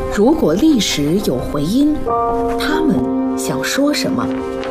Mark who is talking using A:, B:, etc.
A: 如果历史有回音，他们想说什么？